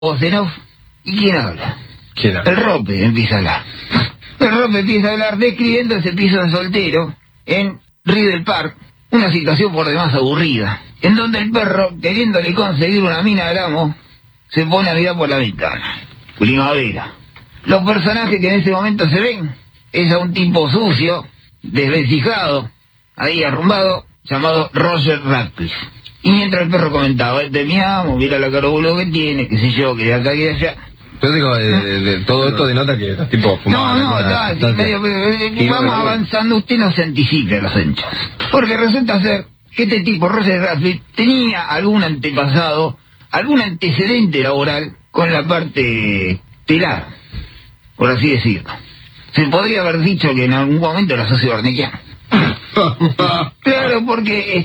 voz en off. ¿Y quién habla? ¿Quién habla? El Rope empieza a hablar. El Rope empieza a hablar describiendo ese piso de soltero en River Park, una situación por demás aburrida, en donde el perro, queriéndole conseguir una mina al amo, se pone a mirar por la ventana. Primavera. Los personajes que en ese momento se ven es a un tipo sucio, desvencijado, ahí arrumbado, llamado Roger Radcliffe. Y mientras el perro comentaba, este es mi amo, mira la carobolo que tiene, qué sé yo, que de acá, que de allá. Yo digo, todo esto denota que tipo fumaba. No, está así, medio, vamos avanzando, usted no se anticipe a los hechos. Porque resulta ser que este tipo, Roger Radcliffe, tenía algún antepasado, algún antecedente laboral con la parte telar, por así decirlo. Se podría haber dicho que en algún momento era socio barnequiano. Claro, porque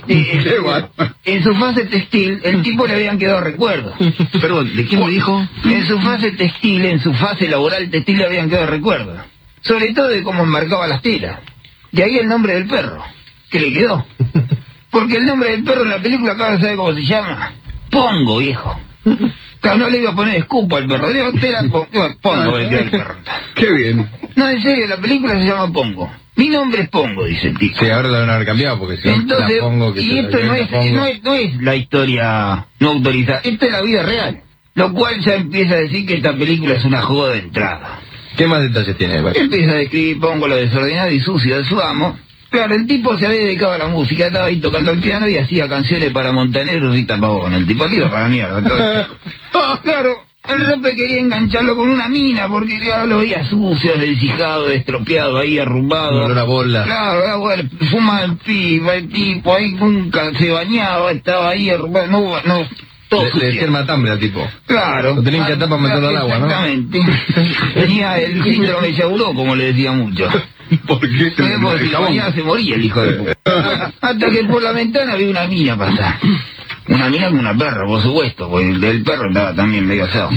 en su fase textil, el tipo le habían quedado recuerdos. Perdón, ¿de quién me dijo? En su fase textil, en su fase laboral textil le habían quedado recuerdos. Sobre todo de cómo enmarcaba las telas. De ahí el nombre del perro, que le quedó. Porque el nombre del perro en la película, acá sabe cómo se llama. Pongo, viejo. Claro, no le iba a poner escupo al perro, le iba a Pongo, le queda el perro. Qué bien. No, en serio, la película se llama Pongo. Mi nombre es Pongo, dice el tipo. Sí, ahora lo van a haber cambiado porque si entonces, la Pongo que y esto no es la historia no autorizada, esto es la vida real. Lo cual ya empieza a decir que esta película es una joda de entrada. ¿Qué más detalles tiene? Empieza a describir Pongo lo desordenado y sucio de su amo. Claro, el tipo se había dedicado a la música, estaba ahí tocando el piano y hacía canciones para Montaneros y Tapabón. El tipo iba para la mierda. Claro, el Rope quería engancharlo con una mina porque ya lo veía sucio, descijado, estropeado, ahí arrumbado. Una bola. Claro, bueno, fuma el tipo ahí nunca se bañaba, estaba ahí arrumbado, no todo le decía el matambre al tipo. Claro. Lo tenían que atar para meterlo al agua, ¿no? Exactamente. Tenía el síndrome de Yauró, como le decía mucho. ¿Por qué? Porque si la bañaba se moría el hijo de puta. Hasta que por la ventana vi una mina pasar. Una mina con una perra, por supuesto, porque el del perro estaba también medio asado.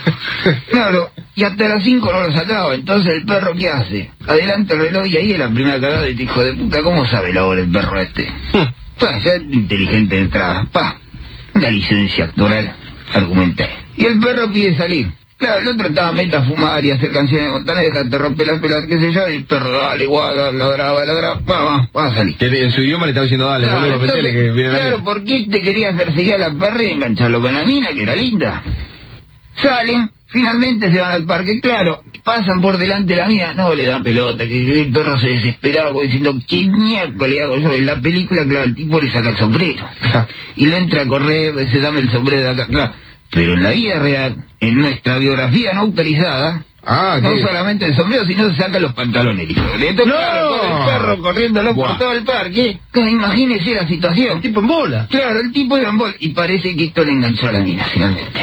Claro, y hasta las 5 no lo sacaba, entonces el perro, ¿qué hace? Adelanta el reloj y ahí es la primera cagada de este hijo de puta. ¿Cómo sabe la hora el perro este? Ya es inteligente de entrada. Una licencia actoral, argumenté. Y el perro pide salir. Claro, el otro estaba meta a fumar y hacer canciones de Montaner, dejarte romper las pelas, qué sé yo, y el perro, dale, guarda, ladraba, va a salir. Que en su idioma le estaba diciendo, dale, claro, boludo, entonces, metele que viene claro, ¿por qué te querías perseguir a la perra y engancharlo con la mina, que era linda? Salen, finalmente se van al parque, claro, pasan por delante de la mina, no le dan pelota, que el perro se desesperaba como diciendo, ¿qué mierda le hago yo? En la película, claro, el tipo le saca el sombrero, y le entra a correr, dice, dame el sombrero de acá, claro. Pero en la vida real, en nuestra biografía no autorizada, no solamente el sombrero, sino se sacan los pantalones. Entonces, claro, con el perro corriéndolo por todo el parque. Imagínese la situación. El tipo en bola. Claro, el tipo iba en bola. Y parece que esto le enganchó a la mina, finalmente.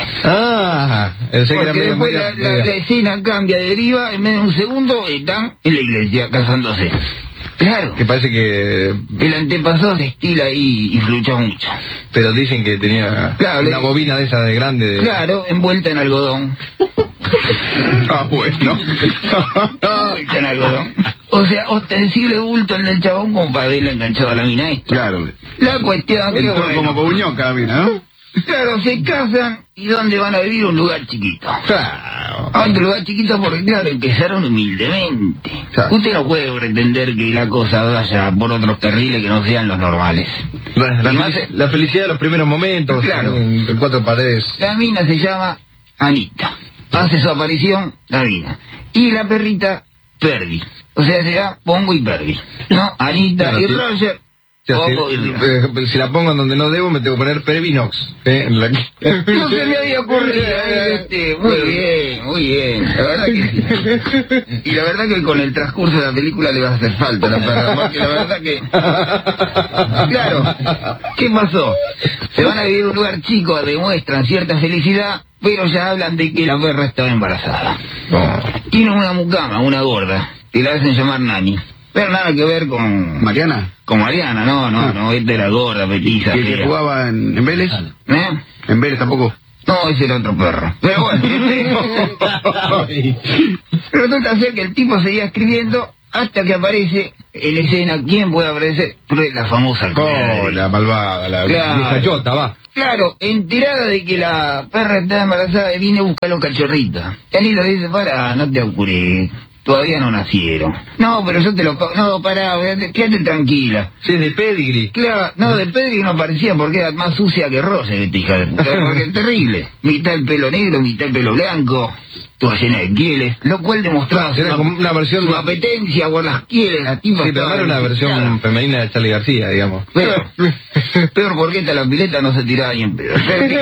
Porque después la escena cambia de deriva, en menos de un segundo están en la iglesia casándose. Claro. Que parece que el antepasado se estila ahí y fluchó mucho. Pero dicen que tenía una bobina de esa de grande. Claro, envuelta en algodón. Bueno. Envuelta en algodón. O sea, ostensible bulto en el chabón como para haberle enganchado a la mina esta. Claro. La cuestión que como Cobuñoca la mina, ¿no? Claro, se casan y ¿dónde van a vivir? Un lugar chiquito. Claro. A un lugar chiquito porque, claro, empezaron humildemente. Claro. Usted no puede pretender que la cosa vaya por otros carriles que no sean los normales. La felicidad de los primeros momentos. Claro. En cuatro paredes. La mina se llama Anita. Hace su aparición la mina. Y la perrita, Perdi. O sea, será Pongo y Perdi. ¿No? Anita claro, y Roger. Si la pongo en donde no debo, me tengo que poner Pervinox. No se me había ocurrido. Muy bien. La verdad que sí. Y la verdad que con el transcurso de la película le va a hacer falta a la perra. Porque la verdad que... Claro. ¿Qué pasó? Se van a vivir en un lugar chico, demuestran cierta felicidad, pero ya hablan de que la perra estaba embarazada. Tiene una mucama, una gorda, que la hacen llamar Nani. Pero nada que ver con... ¿Mariana? Con Mariana, no, esta era gorda, petiza. ¿Que jugaba en Vélez? ¿En Vélez tampoco? No, ese era otro perro. Pero bueno, resulta ser que el tipo seguía escribiendo hasta que aparece en escena, ¿quién puede aparecer? La famosa la malvada, la vieja chota, va. Claro, enterada de que la perra está embarazada, viene a buscar los cachorritos. Janito le dice, pará, no te apures, todavía no nacieron. No, pero yo te lo pago. No, pará, quédate tranquila. Sí, de pedigree. Claro, no, de pedigree no parecía porque era más sucia que Roger, esta hija de puta, porque es terrible. Mitad el pelo negro, mitad el pelo blanco, toda llena de quieles, lo cual demostraba era como una versión su apetencia por las quieles, la tipa. Sí, pero era una versión femenina de Charly García, digamos. Peor porque esta la pileta no se tiraba ni en pedo.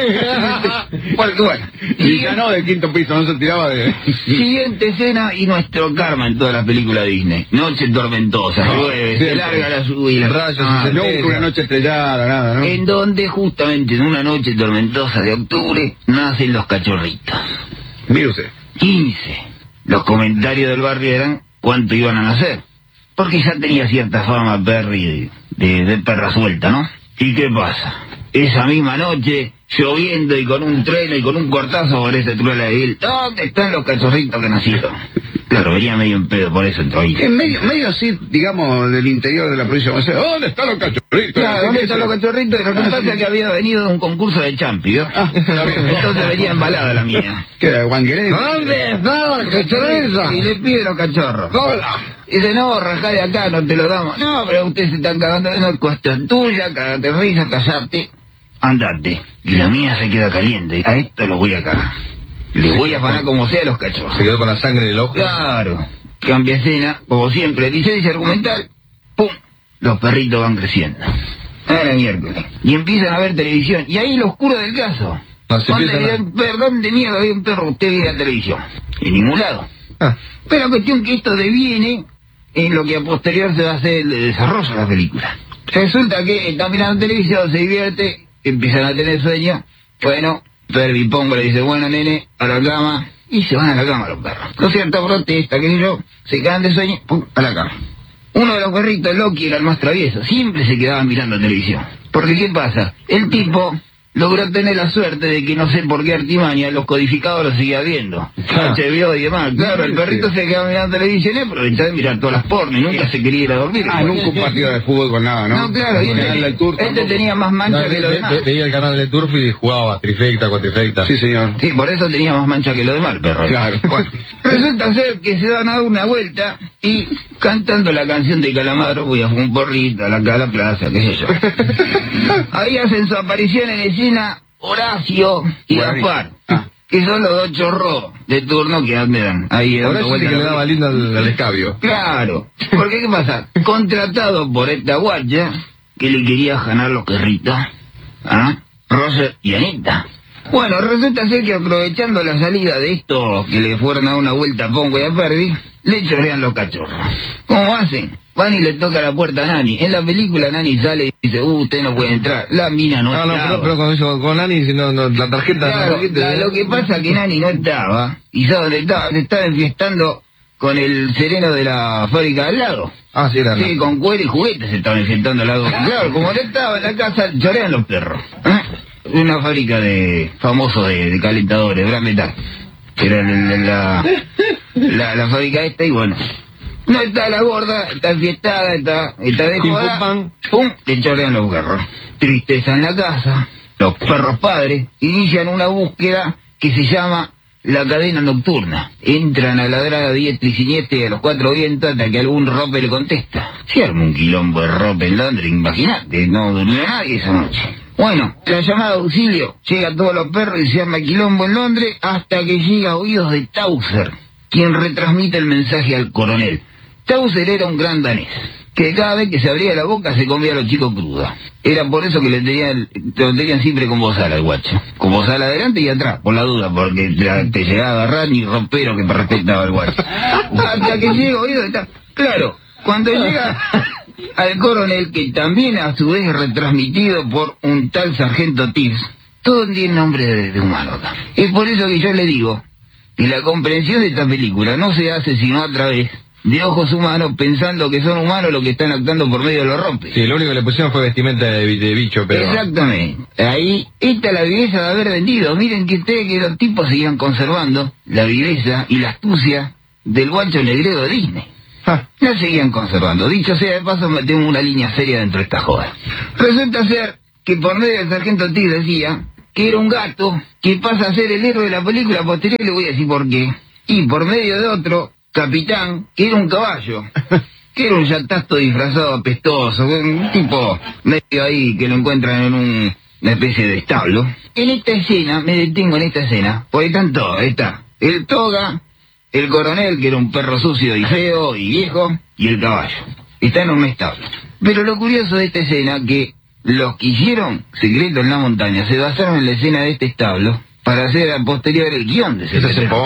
Bueno, y ya no, del quinto piso, no se tiraba de... Siguiente escena y nuestro karma en toda la película Disney. Noche tormentosa, llueve, se larga la lluvia. Rayos, nunca una noche estrellada, nada, ¿no? En donde justamente en una noche tormentosa de octubre nacen los cachorritos. Mire usted. 15. Los comentarios del barrio eran cuánto iban a nacer. Porque ya tenía cierta fama Perry de perra suelta, ¿no? ¿Y qué pasa? Esa misma noche, lloviendo y con un trueno y con un cortazo por esa truela de él, ¿dónde están los cachorritos que nacieron? Claro, venía medio en pedo, por eso entró ahí. En medio así, digamos, del interior de la provincia de Buenos Aires. ¿Dónde están los cachorritos? Claro, ¿dónde están los cachorritos? Y lo que pasa es que había venido de un concurso de champi, ¿no? Entonces venía embalada la mía. ¿Qué era, Guangueré? ¿Dónde están los cachorritos? Y le pide los cachorros. ¡Hola! Y dice, no, rajá de acá, no te lo damos. No, pero ustedes se están cagando, no es cuestión tuya, cagate risa, callate, andate. Y la mía se queda caliente. A esto lo voy a cagar. Le voy a parar como sea a los cachorros. Se quedó con la sangre en el ojo. Claro. Cambia escena, como siempre, licencia argumental, ¡pum! Los perritos van creciendo. Era miércoles. Y empiezan a ver televisión. Y ahí lo oscuro del caso. No, Perdón de mierda, hay un perro, usted ve la televisión. En ningún lado. Pero la cuestión que esto deviene en lo que a posterior se va a hacer el desarrollo de la película. Resulta que están mirando televisión, se divierte, empiezan a tener sueño. Bueno, Perry Pongo le dice, bueno, nene, a la cama. Y se van a la cama los perros. Lo cierto, protesta, que yo, se quedan de sueño, pum, a la cama. Uno de los perritos, Loki, era el más travieso, siempre se quedaba mirando televisión. Porque, ¿qué pasa? El tipo logró tener la suerte de que no sé por qué artimaña los codificados lo seguía viendo. HBO y demás. Claro, el perrito se quedaba mirando televisión y aprovechaba de mirar todas las porno y nunca se quería ir a dormir. Nunca un partido de fútbol con nada, ¿no? No, claro, y este tenía más mancha que los demás. Veía el canal de Turf y jugaba trifecta, cuatrifecta. Sí, señor. Sí, por eso tenía más mancha que los demás el perro. Claro. Bueno, resulta ser que se van a dar una vuelta y cantando la canción de Calamaro, voy a fumar un porrito a la plaza, qué sé yo. Ahí hacen su aparición en escena Horacio y Gaspar, que son los dos chorros de turno que andan ahí. Horacio sí que le daba lindo al escabio. Claro, porque ¿qué pasa? Contratado por esta guardia que le quería ganar los perritos, Roger y Anita. Bueno, resulta ser que aprovechando la salida de estos que le fueron a dar una vuelta a Pongo y a Perry, le chorean los cachorros. ¿Cómo hacen? Van y le toca la puerta a Nani. En la película Nani sale y dice, usted no puede entrar. La mina no estaba. No, pero cuando hizo con Nani, la tarjeta... Claro, lo que pasa es que Nani no estaba. ¿Y sabe dónde estaba? Se estaba enfiestando con el sereno de la fábrica al lado. Ah, sí, era. Sí, con cuero y juguetes se estaba enfiestando al lado. Claro, como no estaba en la casa, chorean los perros. Una fábrica de famosos de calentadores, Gran Metal. Era la fábrica esta y bueno... No está la gorda, está enfiestada, está de joda, ¡pum! Le chorean los perros. Tristeza en la casa, los perros padres inician una búsqueda que se llama la cadena nocturna. Entran a ladrar a diestra y siniestra y a los cuatro vientos hasta que algún rope le contesta. Se arma un quilombo de rope en Londres, imagínate, no durmió nadie esa noche. Bueno, la llamada de auxilio, llega a todos los perros y se arma quilombo en Londres hasta que llega a oídos de Tauser, quien retransmite el mensaje al coronel. Tauser era un gran danés, que cada vez que se abría la boca se comía a los chicos crudos. Era por eso que lo tenían siempre con bozal al guacho. Con bozal adelante y atrás, por la duda, porque te llegaba a agarrar ni rompero que respetaba al guacho. Hasta que llega oído de Tauser. Claro, cuando llega al coronel, que también a su vez es retransmitido por un tal sargento Tibbs, todo tiene nombre de humano acá. Es por eso que yo le digo que la comprensión de esta película no se hace sino a través de ojos humanos, pensando que son humanos los que están actuando por medio de los rompes. Sí, lo único que le pusieron fue vestimenta de bicho, pero... Exactamente. Ahí, esta es la viveza de haber vendido. Miren que ustedes, que los tipos seguían conservando la viveza y la astucia del guacho negrero de Disney. La seguían conservando. Dicho sea de paso, metemos una línea seria dentro de esta joda. Resulta ser que por medio del sargento Tig decía que era un gato que pasa a ser el héroe de la película posterior, le voy a decir por qué. Y por medio de otro capitán, que era un caballo, que era un yatasto disfrazado apestoso, un tipo medio ahí que lo encuentran en una especie de establo. En esta escena, me detengo en esta escena, porque están todos, está el toga, el coronel, que era un perro sucio y feo y viejo, y el caballo. Está en un establo. Pero lo curioso de esta escena, que los que hicieron Secreto en la Montaña se basaron en la escena de este establo para hacer a posterior el guión de ese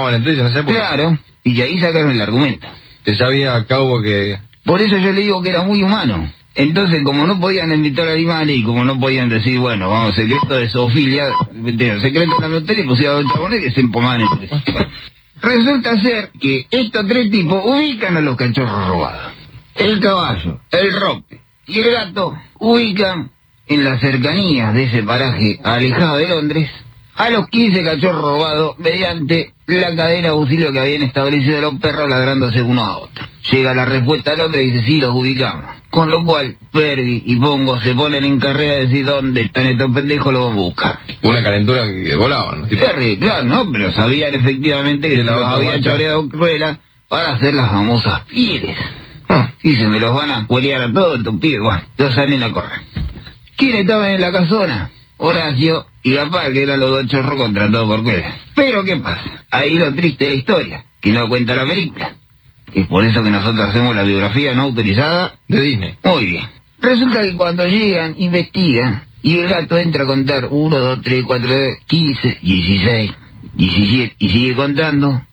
Claro, y de ahí sacaron el argumento. Se sabía a cabo que... Por eso yo le digo que era muy humano. Entonces, como no podían invitar animales y como no podían decir, bueno, vamos, secreto de zoofilia, secreto de la montaña, pusieron a poner que se empomaban entre sí. Resulta ser que estos tres tipos ubican a los cachorros robados. El caballo, el rope y el gato ubican en las cercanías de ese paraje alejado de Londres a los 15 cachorros robados mediante la cadena de auxilio que habían establecido los perros ladrándose unos a otros. Llega la respuesta al hombre y dice, sí, los ubicamos. Con lo cual, Perry y Pongo se ponen en carrera de decir dónde están estos pendejos, los vamos a buscar. Una calentura que volaban, ¿no? Perry, claro, no, pero sabían efectivamente que los había choreado Cruella para hacer las famosas pieles. Y se me los van a cuelear a todos estos pibes. Bueno, entonces salen a correr. ¿Quiénes estaban en la casona? Horacio y Gaspar, que eran los dos chorros contratados por Cruella. Pero ¿qué pasa? Ahí lo triste de la historia, que no cuenta la película. Es por eso que nosotros hacemos la biografía no autorizada de Disney. Muy bien. Resulta que cuando llegan, investigan, y el gato entra a contar 1, 2, 3, 4, 15, 16, 17, y sigue contando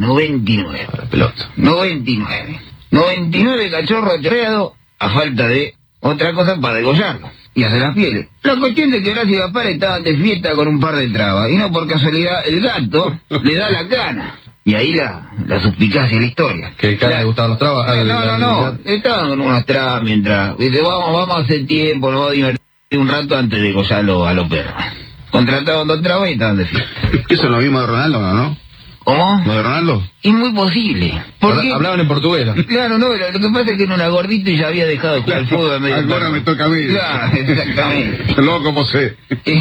99. Pelota. 99. 99 cachorros chorreados a falta de otra cosa para degollarlo y hacer las pieles. La cuestión de que Horacio y Gaspar estaban de fiesta con un par de trabas, y no por casualidad el gato le da la cana. Y ahí la suspicacia de la historia. ¿Que el cara le gustaban los trabas? No. Estaban con unas trabas mientras... Dice, vamos a hacer tiempo, nos vamos a divertir un rato antes de degollarlo a los perros. Contrataban dos trabas y estaban de fiesta. Eso es lo mismo de Ronaldo, ¿no? ¿Cómo? ¿Lo de Ronaldo? Es muy posible. Porque... Hablaban en portugués. Claro, no, pero lo que pasa es que era una gordita y ya había dejado de jugar al fútbol. Ahora me toca a mí. Claro, exactamente. Loco, José.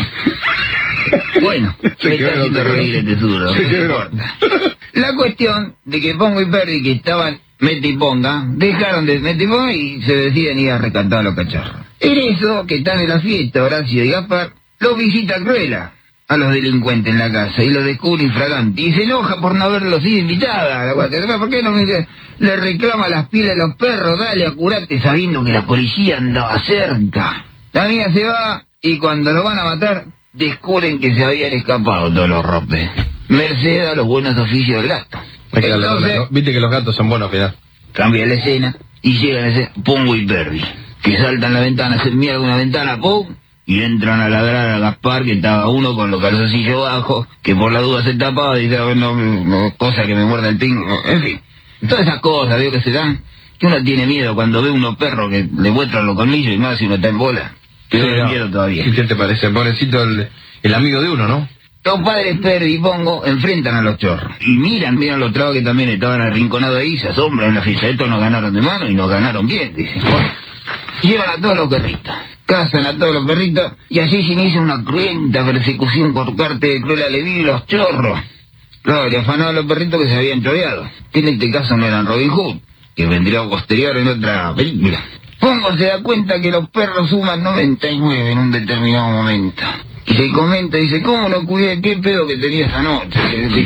Bueno, me está haciendo reír este sudor, no importa. La cuestión de que Pongo y Perry, que estaban mete y ponga, dejaron de mete y ponga y se deciden ir a rescatar a los cachorros. En eso, que están en la fiesta, Horacio y Gaspar, los visita Cruella a los delincuentes en la casa y los descubre infragante y se enoja por no haberlos sido invitada. ¿Por qué no le reclama las pieles a los perros? Dale, acurate, sabiendo que la policía andaba cerca. La niña se va y cuando lo van a matar descubren que se habían escapado todos los ropes, merced a los buenos oficios del gato. Entonces, viste que los gatos son buenos, final. Cambia la escena y llegan a ese Pongo y Perry, que saltan la ventana, hacen mierda una ventana, ¡pum! Y entran a ladrar a Gaspar, que estaba uno con los calzoncillos bajos, que por la duda se tapaba y dice, no, cosa que me muerda el pingo, en fin. Todas esas cosas, digo, que se dan, que uno tiene miedo cuando ve unos perros que le muestran los colmillos y más si uno está en bola. Tiene miedo todavía. ¿Y qué te parece? Pobrecito el amigo de uno, ¿no? Los padres Perry y Pongo enfrentan a los chorros. Y miran los trabas que también estaban arrinconados ahí, se asombran en la fiesta. Estos nos ganaron de mano y nos ganaron bien, dicen. Bueno, llevan a todos los perritos, cazan a todos los perritos, y allí se inicia una cruenta persecución por parte de Cruella de Vil y los chorros. Claro, le afanaban a los perritos que se habían choreado. Que en este caso no eran Robin Hood, que vendría posterior en otra película. Pongo se da cuenta que los perros suman 99 en un determinado momento. Y se comenta, dice, ¿cómo no cuidé? ¿Qué pedo que tenía esa noche?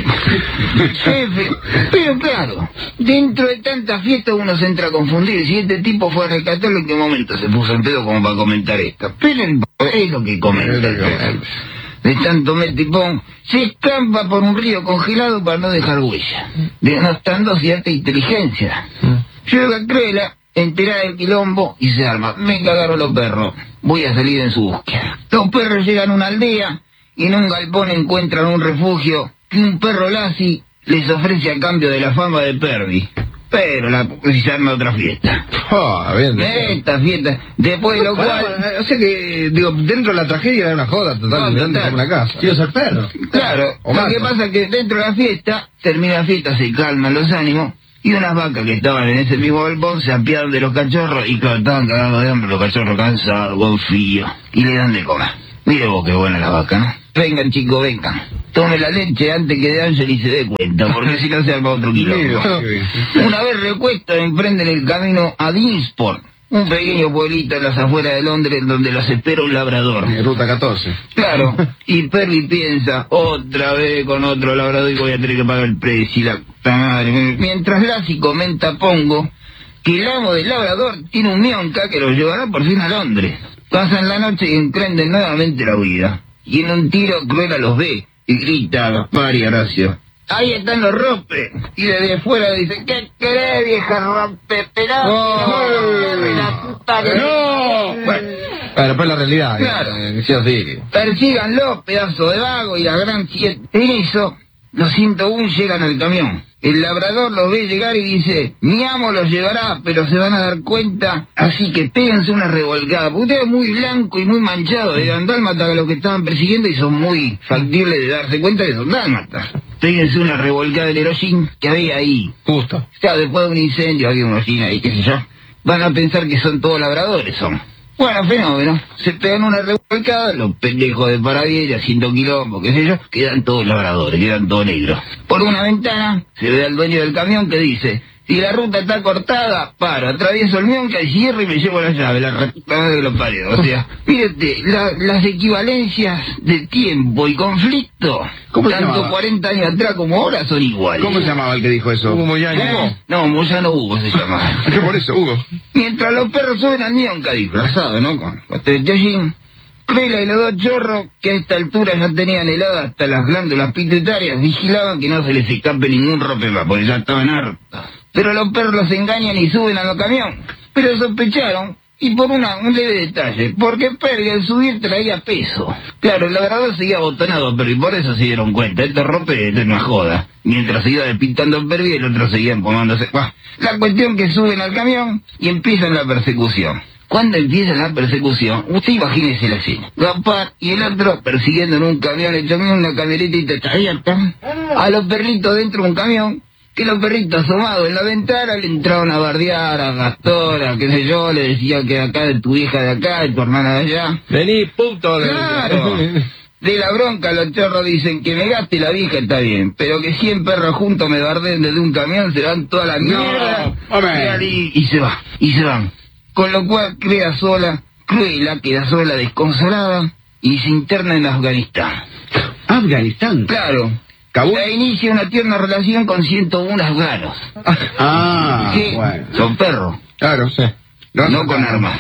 Jefe, pero claro, dentro de tanta fiesta uno se entra a confundir. Si este tipo fue a rescatarlo, ¿en qué momento se puso en pedo como para comentar esto? Pero es lo que comenta. De tanto metipón, se escampa por un río congelado para no dejar huella, denostando cierta inteligencia. Llega Cruella, enterada del quilombo, y se arma. Me cagaron los perros, voy a salir en su búsqueda. Los perros llegan a una aldea y en un galpón encuentran un refugio que un perro Lassie les ofrece a cambio de la fama de Perry. Pero se arma otra fiesta. Bien. Esta fiesta, después de lo cual... O sea que, digo, dentro de la tragedia era una joda totalmente como una casa. Quiero ser perro. Claro, lo que pasa es que dentro de la fiesta, termina la fiesta, se calman los ánimos, y unas vacas que estaban en ese mismo galpón se apiadan de los cachorros y claro, estaban cagados de hambre, los cachorros cansados, con frío, y le dan de comer. Mire vos qué buena la vaca, ¿no? Vengan, chicos, vengan. Tome la leche antes que de Ángel se dé cuenta, porque si no se arma otro quilombo. Una vez recuestos emprenden el camino a Deansport, un pequeño pueblito en las afueras de Londres donde los espera un labrador. Ruta 14. Claro, y Perry piensa, otra vez con otro labrador y voy a tener que pagar el precio y la puta madre. Mientras Lassie comenta a Pongo que el amo del labrador tiene un mionca que lo llevará por fin a Londres. Pasan la noche y emprenden nuevamente la huida. Y en un tiro Cruella los ve y grita a Gaspar y Horacio: ¡ahí están los rompes! Y desde fuera dice: ¿qué querés, vieja rompe? La puta que... ¡No! Bueno, después la realidad. Claro. Sí, sí. Persíganlo, pedazo de vago, y la gran 7. En eso, los 101 llegan al camión. El labrador los ve llegar y dice: mi amo los llevará, pero se van a dar cuenta, así que péguense una revolcada. Porque usted es muy blanco y muy manchado de dálmatas a los que estaban persiguiendo y son muy factibles de darse cuenta que son dálmatas. Péguense una revolcada del Hiroshima que había ahí. Justo. O sea, después de un incendio había unos chinos ahí, qué sé yo. Van a pensar que son todos labradores, son. Bueno, fenómeno. Se pegan una revolcada, los pendejos de Paraviera, haciendo quilombo, qué sé yo, quedan todos labradores, quedan todos negros. Por una ventana se ve al dueño del camión que dice: si la ruta está cortada, paro, atravieso el mionca y cierro y me llevo la llave, la ratita de los paredes. O sea, mírate, las equivalencias de tiempo y conflicto, ¿Cómo se tanto llamaba? 40 años atrás como ahora, son iguales. ¿Cómo se llamaba el que dijo eso? Hugo Moyano. No, Moyano Hugo se llama. ¿Qué por eso, Hugo? Mientras los perros suben al mionca disfrazado, ¿no? Con este jean, Cruella y los dos chorros, que a esta altura ya tenían heladas hasta las glándulas pituitarias, vigilaban que no se les escape ningún rompema, porque ya estaban hartos. Pero los perros los engañan y suben a los camiones. Pero sospecharon, y por un leve detalle, porque Perry al subir traía peso. Claro, el labrador seguía abotonado, pero y por eso se dieron cuenta. Esto rompe, esto es una joda. Mientras se iba despintando Perry, el otro seguía empomándose. Bah, la cuestión que suben al camión y empiezan la persecución. Cuando empieza la persecución, usted imagínese la escena. Gaspar y el otro persiguiendo en un camión, le echan una camionetita abierta, a los perritos dentro de un camión, que los perritos asomados en la ventana le entraron a bardear a Gastón, a qué sé yo, le decían que acá de tu hija de acá, de tu hermana de allá. Vení, puto. Claro. De la bronca los chorros dicen que me gaste la vieja está bien, pero que 100 perros juntos me bardeen desde un camión, se dan toda la mierda. hombre. Y se van. Con lo cual Cruella queda sola, desconsolada, y se interna en Afganistán. Afganistán. Claro. Kabul. Ya inicia una tierna relación con 101 afganos. Ah, Que bueno. son perros, Claro, sí. no con armas.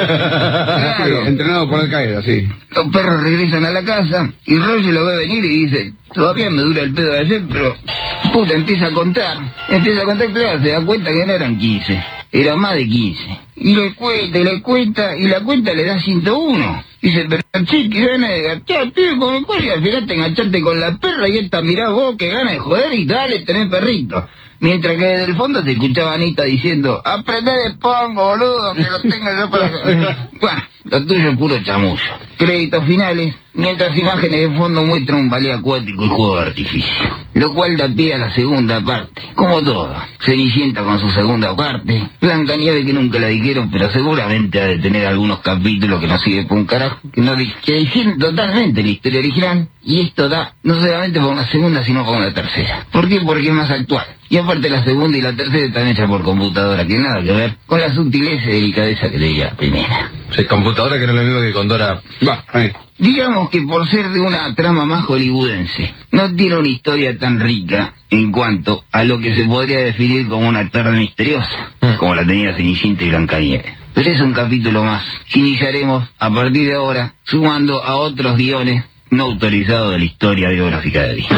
Claro. Entrenado por Al-Qaeda, sí. Los perros regresan a la casa y Roger lo ve venir y dice: todavía me dura el pedo de ayer, pero puta, empieza a contar, claro, se da cuenta que no eran 15, eran más de 15. Y le cuenta, y la cuenta le da 101. Dice: pero che, que gana de garchar, tío, con el cual y al final te enganchaste con la perra y esta mirá vos, que gana de joder y dale, tenés perrito. Mientras que desde el fondo se escuchaba a Anita diciendo: aprendé de Pongo, boludo, que lo tengo yo para... Bueno, lo tuyo es puro chamullo. Créditos finales, mientras imágenes de fondo muestran un ballet acuático y juego de artificio. Lo cual da pie a la segunda parte. Como todo, Cenicienta con su segunda parte, Blancanieves que nunca la dijeron, pero seguramente ha de tener algunos capítulos que no sirven por un carajo, que difieren totalmente la historia original, y esto da no solamente para una segunda, sino para una tercera. ¿Por qué? Porque es más actual. Y aparte la segunda y la tercera están hechas por computadora, que nada que ver con la sutileza y delicadeza que leía la primera. Sí, computadora que no es lo mismo que con Dora. Va, ahí. Digamos que por ser de una trama más hollywoodense, no tiene una historia tan rica en cuanto a lo que se podría definir como una tarde misteriosa, como la tenía Cenicienta y Blancanieves. Pero es un capítulo más que iniciaremos a partir de ahora, sumando a otros guiones no autorizados de la historia biográfica de Disney.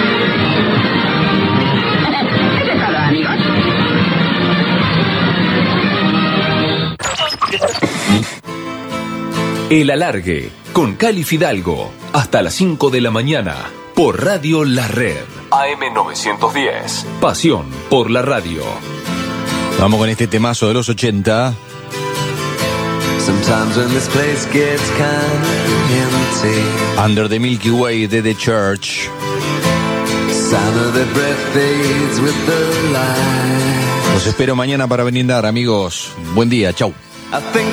El Alargue, con Cali Fidalgo, hasta las 5 de la mañana, por Radio La Red. AM910, pasión por la radio. Vamos con este temazo de los 80. Sometimes when this place gets kind of empty, Under the Milky Way de The Church. sound of their breath fades with the light. Los espero mañana para brindar, amigos. Buen día, chau. I think